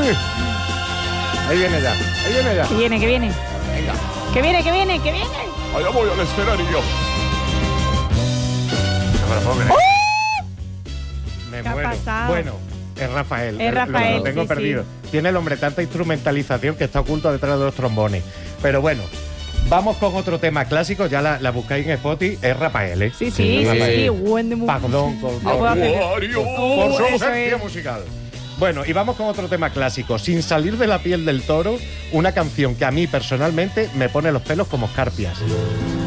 Ahí viene ya, ahí viene ya. Que viene, que viene. Venga. Que viene, que viene, que viene. Allá voy al escenario. No me lo puedo creer. Me ¿Qué ha muero. pasado? Bueno, es Rafael. Es Rafael, Lo tengo sí, perdido. Tiene el hombre tanta instrumentalización que está oculto detrás de los trombones. Pero bueno, vamos con otro tema clásico. Ya la buscáis en Spotify. Es Rafael, ¿eh? Sí, sí, sí, Rafael. sí. Wonderful. Perdón, con Lo puedo hacer. por su Eso ausencia es. musical. Bueno, y vamos con otro tema clásico. Sin salir de la piel del toro, una canción que a mí personalmente me pone los pelos como escarpias.